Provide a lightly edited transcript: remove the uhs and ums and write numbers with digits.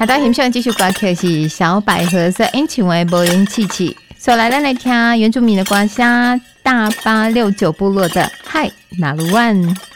好的，欣赏这首歌曲是小百合色演唱的《无言契契》。所来，咱来听原住民的歌声，大869部落的《嗨哪鲁湾》。